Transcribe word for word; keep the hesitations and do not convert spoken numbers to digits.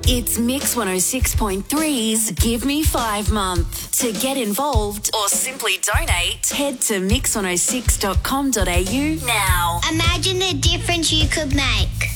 It's Mix one oh six point three's Give Me Five Month. To get involved or simply donate, head to mix one oh six dot com dot a u now. Imagine the difference you could make.